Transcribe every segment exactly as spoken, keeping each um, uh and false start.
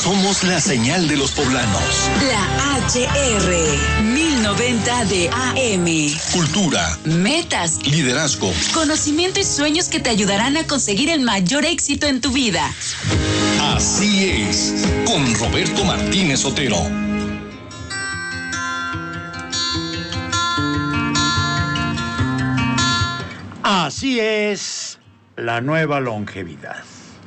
Somos la señal de los poblanos. La H R mil noventa de A M. Cultura, metas, liderazgo, conocimiento y sueños que te ayudarán a conseguir el mayor éxito en tu vida. Así es, con Roberto Martínez Otero. Así es, la nueva longevidad.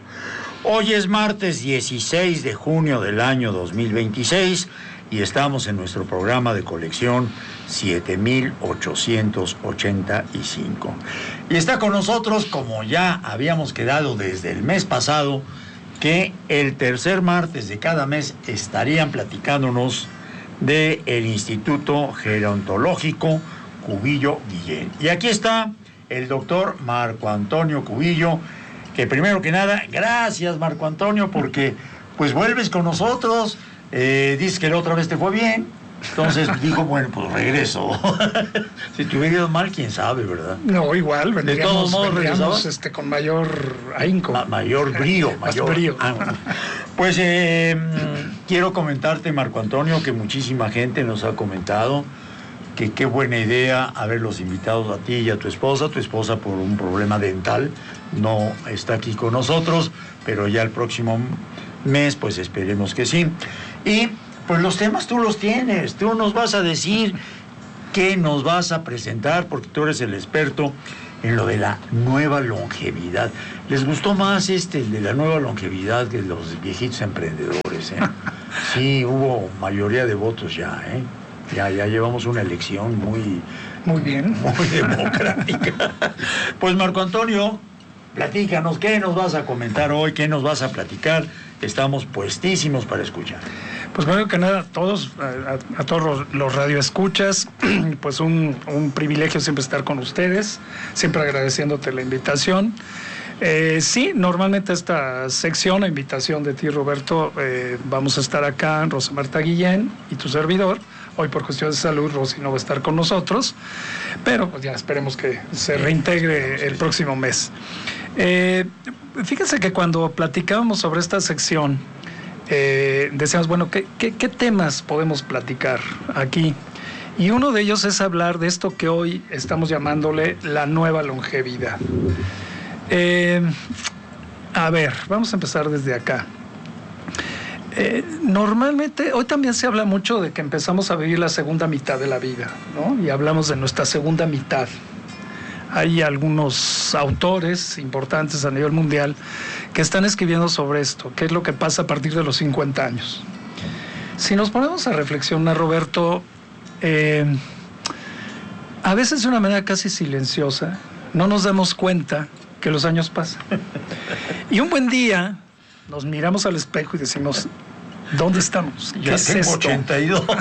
Hoy es martes dieciséis de junio del año dos mil veintiséis y estamos en nuestro programa de colección siete mil ochocientos ochenta y cinco. Y está con nosotros, como ya habíamos quedado desde el mes pasado, que el tercer martes de cada mes estarían platicándonos del Instituto Gerontológico Cubillo Guillén. Y aquí está el doctor Marco Antonio Cubillo, que primero que nada, gracias Marco Antonio, porque pues vuelves con nosotros, eh, dices que la otra vez te fue bien, entonces digo, bueno, pues regreso. Si te hubiera ido mal, quién sabe, ¿verdad? No, igual, de todos modos vendríamos este, con mayor ahínco. Ma- mayor brío, mayor brío. Ah, bueno. Pues eh, quiero comentarte, Marco Antonio, que muchísima gente nos ha comentado que qué buena idea haberlos invitados a ti y a tu esposa. Tu esposa, por un problema dental, no está aquí con nosotros, pero ya el próximo mes, pues esperemos que sí. Y pues los temas tú los tienes, tú nos vas a decir qué nos vas a presentar, porque tú eres el experto en lo de la nueva longevidad. ¿Les gustó más este, el de la nueva longevidad, que los viejitos emprendedores? ¿eh? Sí, hubo mayoría de votos ya, ¿eh? Ya, ya llevamos una elección muy... Muy bien. Muy democrática. Pues Marco Antonio, platícanos, ¿qué nos vas a comentar hoy? ¿Qué nos vas a platicar? Estamos puestísimos para escuchar. Pues bueno, que nada, a todos, a, a todos los radioescuchas, pues un, un privilegio siempre estar con ustedes, siempre agradeciéndote la invitación. Eh, sí, normalmente esta sección, a invitación de ti, Roberto, eh, vamos a estar acá, Rosa Marta Guillén y tu servidor. Hoy por cuestiones de salud Rosy no va a estar con nosotros, pero pues ya esperemos que se reintegre el próximo mes. Eh, fíjense que cuando platicábamos sobre esta sección, eh, decíamos, bueno, ¿qué, qué, ¿qué temas podemos platicar aquí? Y uno de ellos es hablar de esto que hoy estamos llamándole la nueva longevidad. Eh, a ver, vamos a empezar desde acá. Eh, normalmente, hoy también se habla mucho de que empezamos a vivir la segunda mitad de la vida, ¿no? Y hablamos de nuestra segunda mitad. Hay algunos autores importantes a nivel mundial que están escribiendo sobre esto, qué es lo que pasa a partir de los cincuenta años. Si nos ponemos a reflexionar, Roberto, eh, a veces de una manera casi silenciosa, no nos damos cuenta que los años pasan. Y un buen día nos miramos al espejo y decimos, ¿dónde estamos? ¿Qué Ya es tengo esto? ochenta y dos.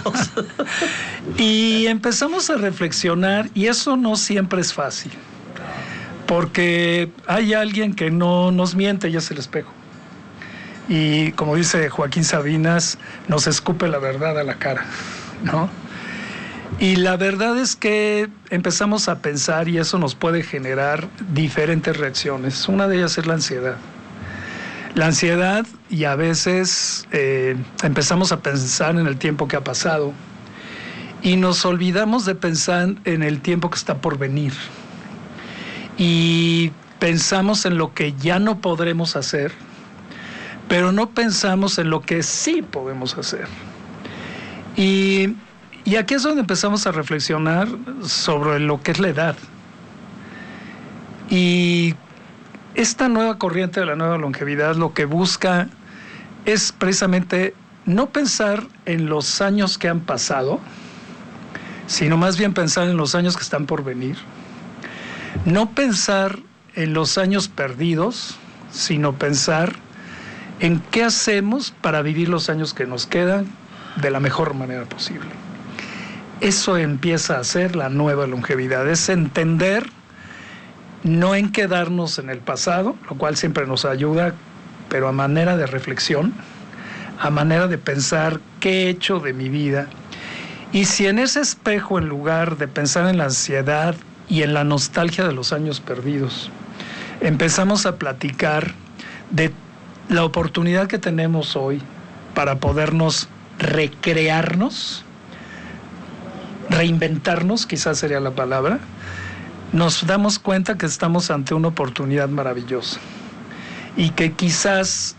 Y empezamos a reflexionar, y eso no siempre es fácil, porque hay alguien que no nos miente y es el espejo. Y como dice Joaquín Sabinas, nos escupe la verdad a la cara, ¿no? Y la verdad es que empezamos a pensar, y eso nos puede generar diferentes reacciones. Una de ellas es la ansiedad. La ansiedad, y a veces eh, empezamos a pensar en el tiempo que ha pasado y nos olvidamos de pensar en el tiempo que está por venir. Y pensamos en lo que ya no podremos hacer, pero no pensamos en lo que sí podemos hacer. Y, y aquí es donde empezamos a reflexionar sobre lo que es la edad. Y esta nueva corriente de la nueva longevidad lo que busca es precisamente no pensar en los años que han pasado, sino más bien pensar en los años que están por venir. No pensar en los años perdidos, sino pensar en qué hacemos para vivir los años que nos quedan de la mejor manera posible. Eso empieza a ser la nueva longevidad, es entender, no en quedarnos en el pasado, lo cual siempre nos ayuda, pero a manera de reflexión, a manera de pensar qué he hecho de mi vida. Y si en ese espejo, en lugar de pensar en la ansiedad y en la nostalgia de los años perdidos, empezamos a platicar de la oportunidad que tenemos hoy para podernos recrearnos, reinventarnos, quizás sería la palabra, nos damos cuenta que estamos ante una oportunidad maravillosa y que quizás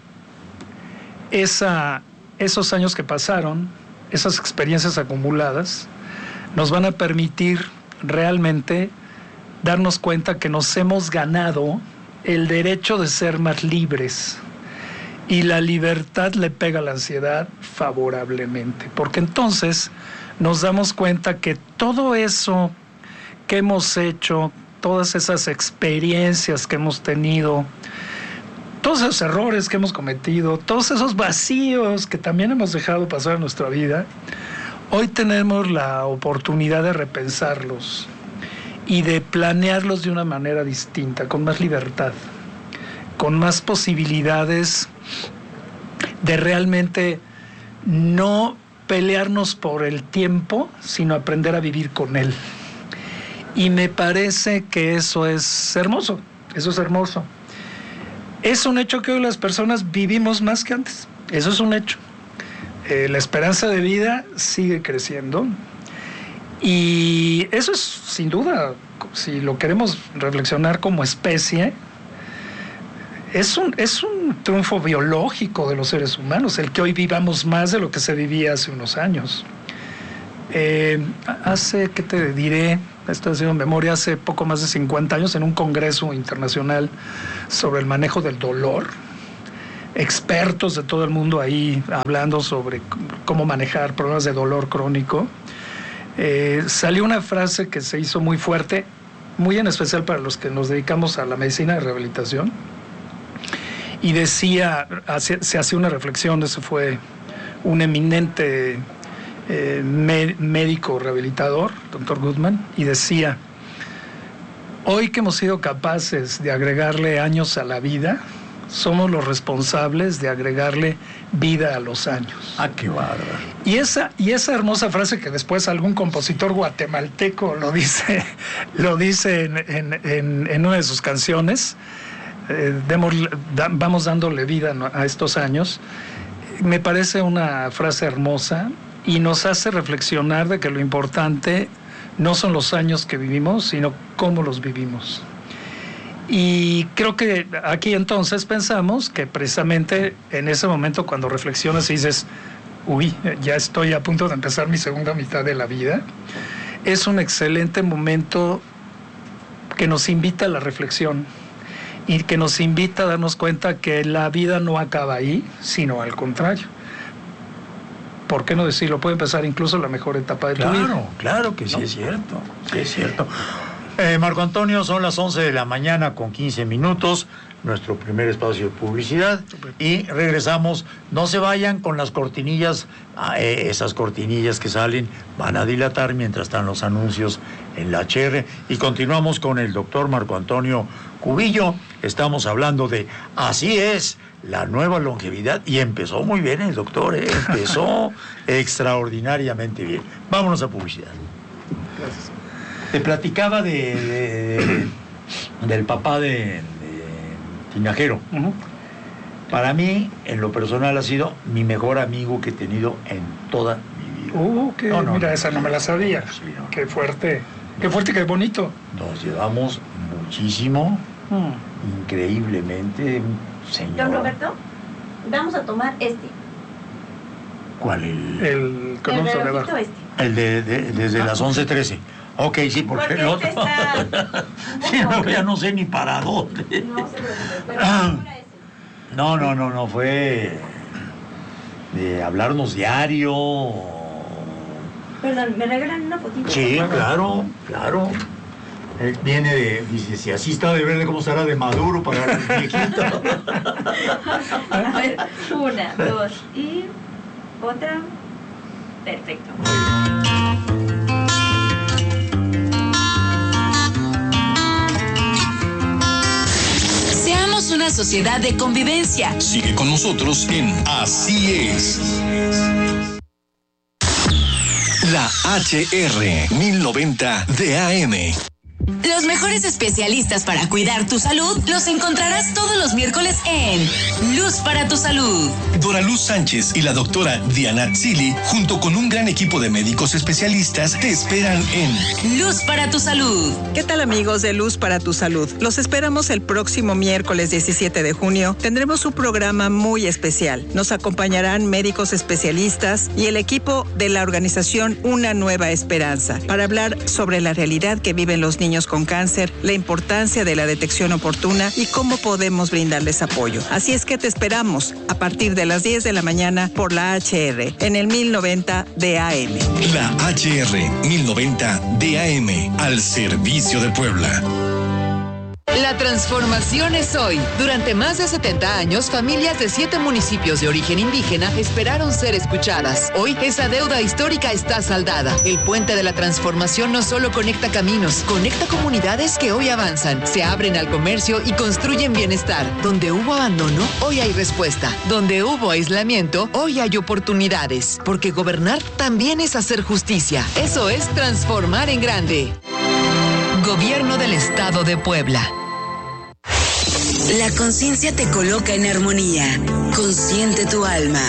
esa, esos años que pasaron, esas experiencias acumuladas, nos van a permitir realmente darnos cuenta que nos hemos ganado el derecho de ser más libres, y la libertad le pega a la ansiedad favorablemente, porque entonces nos damos cuenta que todo eso que hemos hecho, todas esas experiencias que hemos tenido, todos esos errores que hemos cometido, todos esos vacíos que también hemos dejado pasar en nuestra vida, hoy tenemos la oportunidad de repensarlos y de planearlos de una manera distinta, con más libertad, con más posibilidades de realmente no pelearnos por el tiempo, sino aprender a vivir con él. Y me parece que eso es hermoso, eso es hermoso. Es un hecho que hoy las personas vivimos más que antes, eso es un hecho. Eh, la esperanza de vida sigue creciendo y eso es sin duda, si lo queremos reflexionar como especie, es un, es un triunfo biológico de los seres humanos, el que hoy vivamos más de lo que se vivía hace unos años. Eh, hace, ¿qué te diré? Estoy haciendo memoria, hace poco más de cincuenta años, en un congreso internacional sobre el manejo del dolor, expertos de todo el mundo ahí hablando sobre cómo manejar problemas de dolor crónico, eh, salió una frase que se hizo muy fuerte, muy en especial para los que nos dedicamos a la medicina de rehabilitación, y decía, se hacía una reflexión, ese fue un eminente eh, médico rehabilitador, doctor Goodman, y decía: hoy que hemos sido capaces de agregarle años a la vida, somos los responsables de agregarle vida a los años. Ah, qué bárbaro. Y esa, y esa hermosa frase que después algún compositor guatemalteco lo dice, lo dice en, en, en, en una de sus canciones, eh, demos, da, vamos dándole vida a estos años, me parece una frase hermosa y nos hace reflexionar de que lo importante no son los años que vivimos, sino cómo los vivimos. Y creo que aquí entonces pensamos que precisamente en ese momento cuando reflexionas y dices, uy, ya estoy a punto de empezar mi segunda mitad de la vida, es un excelente momento que nos invita a la reflexión y que nos invita a darnos cuenta que la vida no acaba ahí, sino al contrario. ¿Por qué no decirlo? Puede empezar incluso la mejor etapa de claro, tu vida. Claro, claro que sí, ¿no? Es cierto, sí es cierto. Eh, Marco Antonio, son las once de la mañana con quince minutos, nuestro primer espacio de publicidad, y regresamos. No se vayan con las cortinillas, eh, esas cortinillas que salen van a dilatar mientras están los anuncios en la H R, y continuamos con el doctor Marco Antonio Cubillo. Estamos hablando de Así es la nueva longevidad, y empezó muy bien el doctor, eh, empezó extraordinariamente bien. Vámonos a publicidad. Gracias. Te platicaba de, de, de del papá de, de Tinajero. Uh-huh. Para mí, en lo personal, ha sido mi mejor amigo que he tenido en toda mi vida. Uh, que, no, no, mira, no, esa no me la sabía. Sí, no. Qué fuerte, qué fuerte y qué bonito. Nos llevamos muchísimo, Mm. increíblemente, señor. Don Roberto, vamos a tomar este. ¿Cuál? El, El con El un relojito debajo. este. el de, de- desde las once trece. Ok, sí, porque, Porque el otro... este está... Sí, no, ya no sé ni para dónde. No se preocupe, pero Ah. ahora ese. No, no, no, no, fue de hablarnos diario. Perdón, ¿me regalan una fotito? Sí, claro, claro. Él viene de, dice, si así está de verde, ¿cómo estará de maduro para el viejito? A ver, una, dos y otra. Perfecto. Seamos una sociedad de convivencia. Sigue con nosotros en Así es. La H R mil noventa de A M. Los mejores especialistas para cuidar tu salud los encontrarás todos los miércoles en Luz para tu Salud. Dora Luz Sánchez y la doctora Diana Zili, junto con un gran equipo de médicos especialistas, te esperan en Luz para tu Salud. ¿Qué tal, amigos de Luz para tu Salud? Los esperamos el próximo miércoles diecisiete de junio. Tendremos un programa muy especial. Nos acompañarán médicos especialistas y el equipo de la organización Una Nueva Esperanza para hablar sobre la realidad que viven los niños con cáncer, la importancia de la detección oportuna y cómo podemos brindarles apoyo. Así es que te esperamos a partir de las diez de la mañana por la H R en el mil noventa D A M. La H R mil noventa D A M, al servicio de Puebla. La transformación es hoy. Durante más de setenta años, familias de siete municipios de origen indígena esperaron ser escuchadas. Hoy, esa deuda histórica está saldada. El puente de la transformación no solo conecta caminos, conecta comunidades que hoy avanzan, se abren al comercio y construyen bienestar. Donde hubo abandono, hoy hay respuesta. Donde hubo aislamiento, hoy hay oportunidades. Porque gobernar también es hacer justicia. Eso es transformar en grande. Gobierno del Estado de Puebla. La conciencia te coloca en armonía. Consciente tu alma.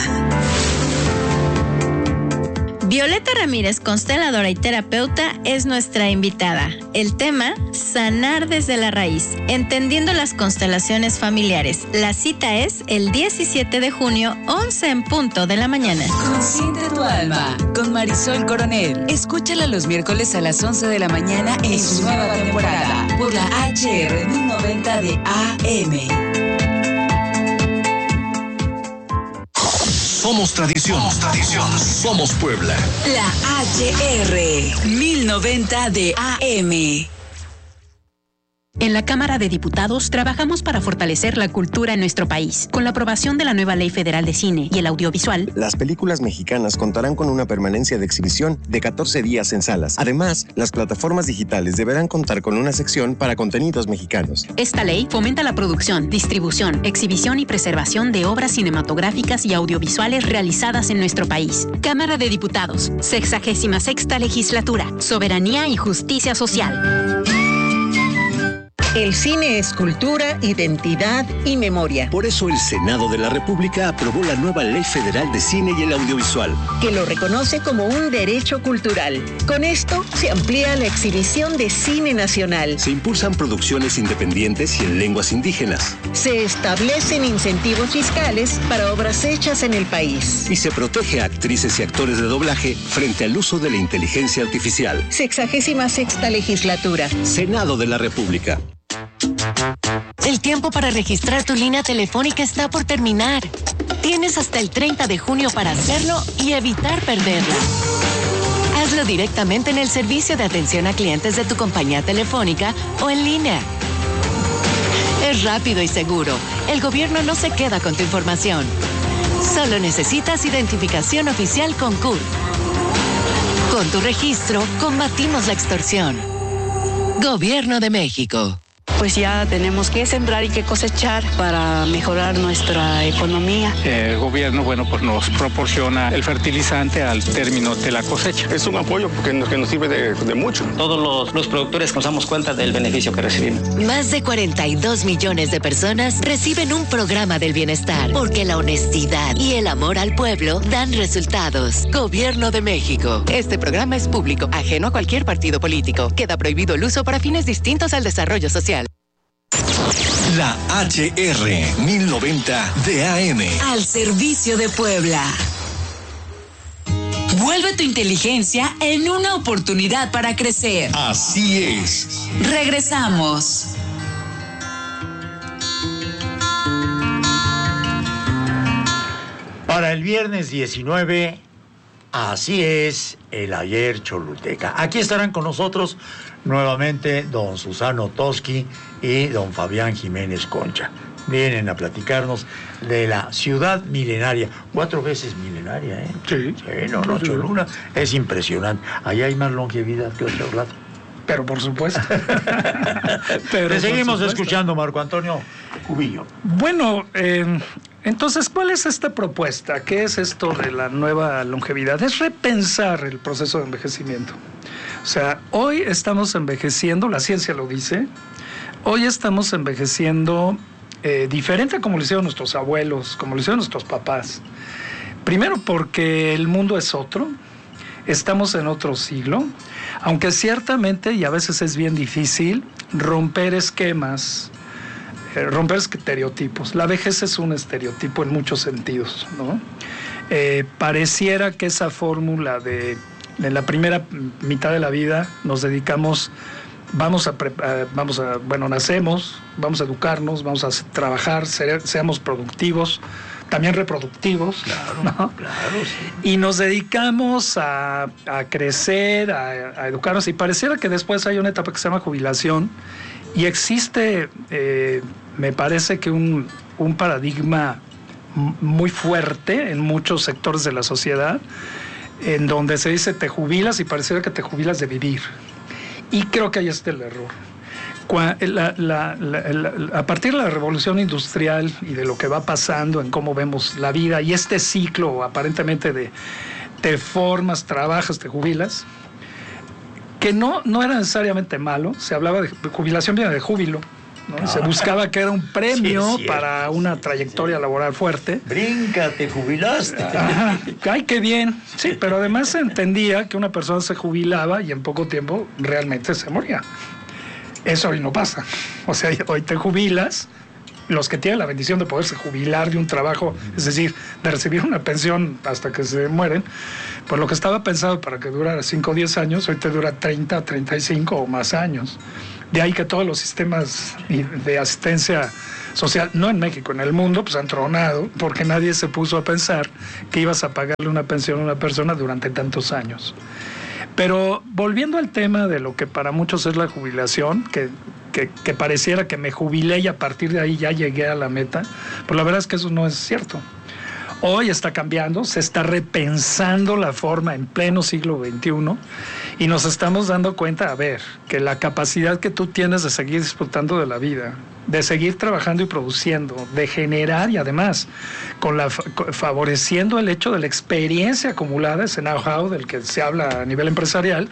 Violeta Ramírez, consteladora y terapeuta, es nuestra invitada. El tema, sanar desde la raíz, entendiendo las constelaciones familiares. La cita es el diecisiete de junio, once en punto de la mañana. Consciente tu alma, con Marisol Coronel. Escúchala los miércoles a las once de la mañana en su nueva temporada, por la H R mil noventa de A M. Somos tradición, somos tradición, somos Puebla. La H R mil noventa de A M. En la Cámara de Diputados trabajamos para fortalecer la cultura en nuestro país. Con la aprobación de la nueva Ley Federal de Cine y el Audiovisual, las películas mexicanas contarán con una permanencia de exhibición de catorce días en salas. Además, las plataformas digitales deberán contar con una sección para contenidos mexicanos. Esta ley fomenta la producción, distribución, exhibición y preservación de obras cinematográficas y audiovisuales realizadas en nuestro país. Cámara de Diputados, sexagésima sexta legislatura, soberanía y justicia social. El cine es cultura, identidad y memoria. Por eso el Senado de la República aprobó la nueva Ley Federal de Cine y el Audiovisual, que lo reconoce como un derecho cultural. Con esto se amplía la exhibición de cine nacional. Se impulsan producciones independientes y en lenguas indígenas. Se establecen incentivos fiscales para obras hechas en el país. Y se protege a actrices y actores de doblaje frente al uso de la inteligencia artificial. Sexagésima sexta legislatura. Senado de la República. El tiempo para registrar tu línea telefónica está por terminar. Tienes hasta el treinta de junio para hacerlo y evitar perderla. Hazlo directamente en el servicio de atención a clientes de tu compañía telefónica o en línea. Es rápido y seguro. El gobierno no se queda con tu información. Solo necesitas identificación oficial con C U R. Con tu registro, combatimos la extorsión. Gobierno de México. Pues ya tenemos que sembrar y que cosechar para mejorar nuestra economía. El gobierno, bueno, pues nos proporciona el fertilizante al término de la cosecha. Es un apoyo porque nos, que nos sirve de, de mucho. Todos los, los productores nos damos cuenta del beneficio que recibimos. Más de cuarenta y dos millones de personas reciben un programa del bienestar, porque la honestidad y el amor al pueblo dan resultados. Gobierno de México. Este programa es público, ajeno a cualquier partido político. Queda prohibido el uso para fines distintos al desarrollo social. La H R mil noventa de A M. Al servicio de Puebla. Vuelve tu inteligencia en una oportunidad para crecer. Así es. Regresamos. Para el viernes diecinueve, así es el ayer choluteca. Aquí estarán con nosotros nuevamente don Susano Toski y don Fabián Jiménez Concha. Vienen a platicarnos de la ciudad milenaria, cuatro veces milenaria, ¿eh? Sí. Sí, no, no, Cholula es impresionante. Allá hay más longevidad que otro lado. Pero por supuesto. Pero Te seguimos supuesto. escuchando, Marco Antonio Cubillo. Bueno, eh, entonces, ¿cuál es esta propuesta? ¿Qué es esto de la nueva longevidad? Es repensar el proceso de envejecimiento. O sea, hoy estamos envejeciendo, la ciencia lo dice, hoy estamos envejeciendo eh, diferente a como lo hicieron nuestros abuelos, como lo hicieron nuestros papás. Primero porque el mundo es otro, estamos en otro siglo, aunque ciertamente, y a veces es bien difícil, romper esquemas, eh, romper estereotipos. La vejez es un estereotipo en muchos sentidos, ¿no? Eh, pareciera que esa fórmula de, de la primera mitad de la vida nos dedicamos, vamos a, eh, vamos a, bueno, nacemos, vamos a educarnos, vamos a trabajar, ser, seamos productivos, también reproductivos, claro, ¿no? Claro, sí. Y nos dedicamos a, a crecer, a, a educarnos, y pareciera que después hay una etapa que se llama jubilación, y existe, eh, me parece que un, un paradigma muy fuerte en muchos sectores de la sociedad, en donde se dice te jubilas y pareciera que te jubilas de vivir. Y creo que ahí está el error. La, la, la, la, a partir de la revolución industrial y de lo que va pasando en cómo vemos la vida y este ciclo aparentemente de te formas, trabajas, te jubilas, que no, no era necesariamente malo, se hablaba de jubilación, viene de júbilo, ¿no? Se buscaba que era un premio sí, para una trayectoria laboral fuerte. Brinca, te jubilaste. Ajá. Ay, qué bien. Sí, pero además se entendía que una persona se jubilaba y en poco tiempo realmente se moría. Eso hoy no pasa. O sea, hoy te jubilas, los que tienen la bendición de poderse jubilar de un trabajo, es decir, de recibir una pensión hasta que se mueren, pues lo que estaba pensado para que durara cinco o diez años, hoy te dura treinta, treinta y cinco o más años. De ahí que todos los sistemas de asistencia social, no en México, en el mundo, pues han tronado, porque nadie se puso a pensar que ibas a pagarle una pensión a una persona durante tantos años. Pero volviendo al tema de lo que para muchos es la jubilación, que, que, que pareciera que me jubilé y a partir de ahí ya llegué a la meta, pues la verdad es que eso no es cierto. Hoy está cambiando, se está repensando la forma en pleno siglo veintiuno y nos estamos dando cuenta, a ver, que la capacidad que tú tienes de seguir disfrutando de la vida, de seguir trabajando y produciendo, de generar y además con la, favoreciendo el hecho de la experiencia acumulada, ese know-how del que se habla a nivel empresarial,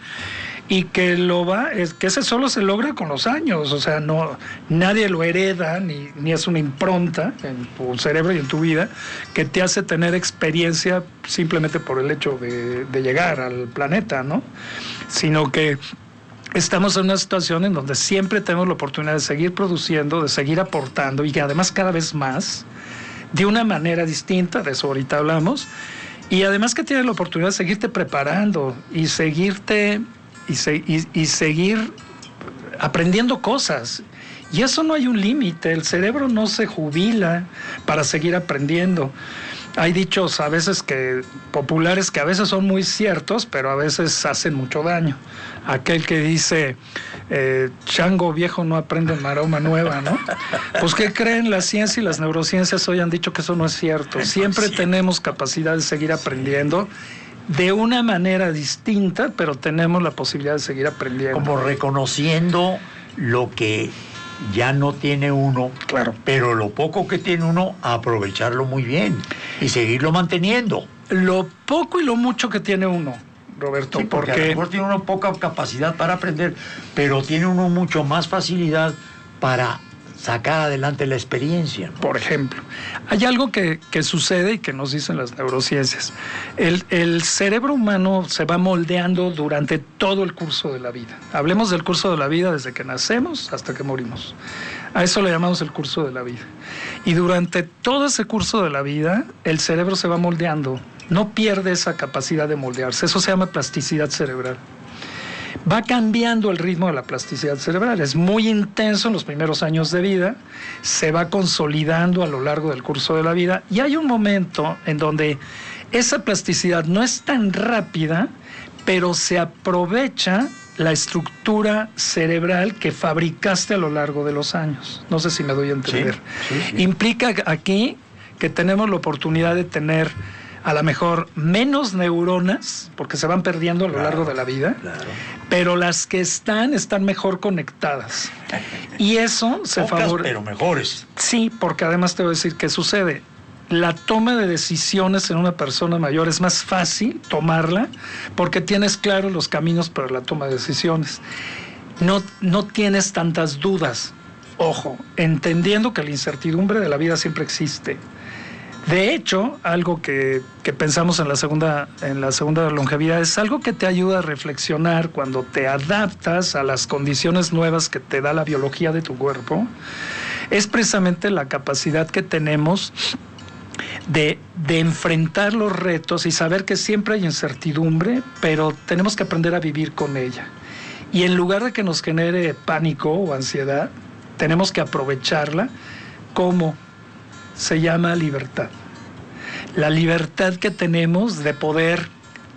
y que lo va, es que ese solo se logra con los años, o sea, no, nadie lo hereda, ni, ni es una impronta en tu cerebro y en tu vida que te hace tener experiencia simplemente por el hecho de, de llegar al planeta, ¿no? Sino que estamos en una situación en donde siempre tenemos la oportunidad de seguir produciendo, de seguir aportando y que además cada vez más, de una manera distinta, de eso ahorita hablamos, y además que tienes la oportunidad de seguirte preparando y seguirte... Y, se, y, y seguir aprendiendo cosas. Y eso no hay un límite, el cerebro no se jubila para seguir aprendiendo. Hay dichos a veces que populares que a veces son muy ciertos, pero a veces hacen mucho daño. Aquel que dice, eh, chango viejo no aprende maroma nueva, ¿no? Pues ¿qué creen? La ciencia y las neurociencias hoy han dicho que eso no es cierto. Siempre tenemos capacidad de seguir aprendiendo de una manera distinta, pero tenemos la posibilidad de seguir aprendiendo. Como reconociendo lo que ya no tiene uno, claro, pero lo poco que tiene uno, aprovecharlo muy bien y seguirlo manteniendo. Lo poco y lo mucho que tiene uno, Roberto, sí, porque, porque a lo mejor tiene uno poca capacidad para aprender, pero tiene uno mucho más facilidad para sacar adelante la experiencia, ¿no? Por ejemplo, hay algo que, que sucede y que nos dicen las neurociencias. El, el cerebro humano se va moldeando durante todo el curso de la vida. Hablemos del curso de la vida desde que nacemos hasta que morimos. A eso le llamamos el curso de la vida. Y durante todo ese curso de la vida, el cerebro se va moldeando. No pierde esa capacidad de moldearse. Eso se llama plasticidad cerebral. Va cambiando el ritmo de la plasticidad cerebral. Es muy intenso en los primeros años de vida, se va consolidando a lo largo del curso de la vida y hay un momento en donde esa plasticidad no es tan rápida, pero se aprovecha la estructura cerebral que fabricaste a lo largo de los años. No sé si me doy a entender. Sí, sí, sí. Implica aquí que tenemos la oportunidad de tener a lo mejor menos neuronas, porque se van perdiendo a lo claro, largo de la vida, claro. Pero las que están, están mejor conectadas. Y eso se favorece. Pero mejores. Sí, porque además te voy a decir qué sucede. la toma de decisiones en una persona mayor es más fácil tomarla porque tienes claros los caminos para la toma de decisiones. No, no tienes tantas dudas. Ojo, entendiendo que la incertidumbre de la vida siempre existe. De hecho, algo que, que pensamos en la segunda, en la segunda longevidad es algo que te ayuda a reflexionar cuando te adaptas a las condiciones nuevas que te da la biología de tu cuerpo. Es precisamente la capacidad que tenemos de, de enfrentar los retos y saber que siempre hay incertidumbre, pero tenemos que aprender a vivir con ella. Y en lugar de que nos genere pánico o ansiedad, tenemos que aprovecharla como se llama libertad. La libertad que tenemos de poder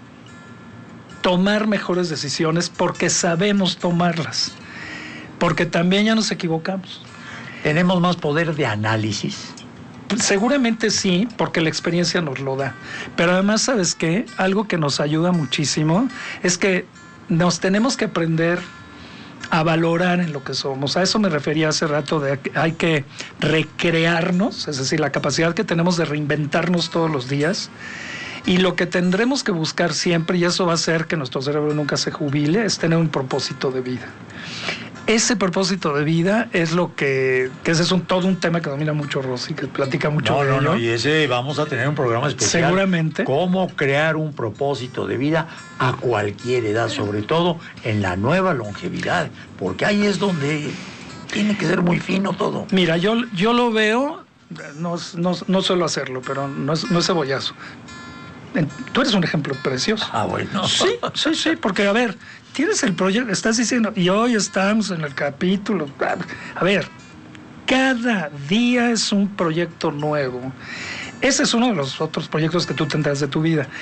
tomar mejores decisiones porque sabemos tomarlas, porque también ya nos equivocamos. ¿Tenemos más poder de análisis? Seguramente sí, porque la experiencia nos lo da. Pero además, ¿sabes qué? Algo que nos ayuda muchísimo es que nos tenemos que aprender a valorar en lo que somos. A eso me refería hace rato, de que hay que recrearnos, es decir, la capacidad que tenemos de reinventarnos todos los días. Y lo que tendremos que buscar siempre, y eso va a hacer que nuestro cerebro nunca se jubile, es tener un propósito de vida. Ese propósito de vida es lo que, que ese es un, todo un tema que domina mucho Rosy, que platica mucho no, de no, ello. No, y ese vamos a tener un programa especial. Seguramente. Cómo crear un propósito de vida a cualquier edad, sobre todo en la nueva longevidad, porque ahí es donde tiene que ser muy fino todo. Mira, yo, yo lo veo, no, no, no suelo hacerlo, pero no es, no es cebollazo. Tú eres un ejemplo precioso. Ah, bueno. Sí, sí, sí, porque a ver, tienes el proyecto, estás diciendo, y hoy estamos en el capítulo. A ver, cada día es un proyecto nuevo. Ese es uno de los otros proyectos que tú tendrás de tu vida.